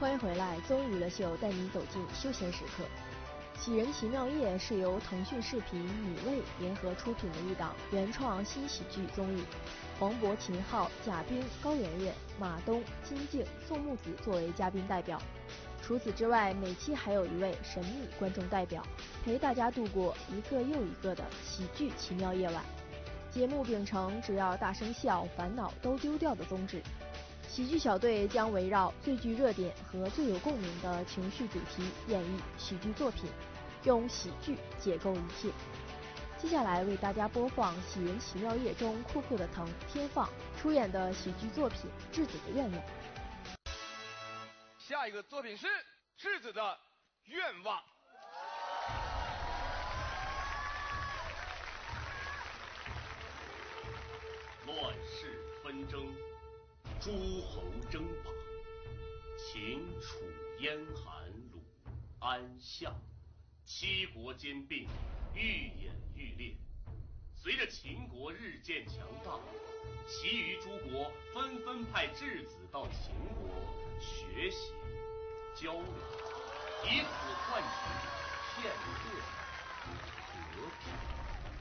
欢迎回来，综艺娱乐秀带你走进休闲时刻。《喜人奇妙夜》是由腾讯视频、米未联合出品的一档原创新喜剧综艺，黄渤、秦昊、贾冰、高圆圆、马东、金靖、宋木子作为嘉宾代表。除此之外，每期还有一位神秘观众代表，陪大家度过一个又一个的喜剧奇妙夜晚。节目秉承只要大声笑，烦恼都丢掉的宗旨。喜剧小队将围绕最具热点和最有共鸣的情绪主题演绎喜剧作品，用喜剧解构一切。接下来为大家播放《喜人奇妙夜》中酷酷的腾、天放出演的喜剧作品《质子的愿望》。 下一个作品是质子的愿望。 乱世纷争，诸侯争霸，秦楚燕韩鲁安夏，7国兼并，愈演愈烈。随着秦国日渐强大，其余诸国纷纷派质子到秦国学习交流，以此换取片刻和平。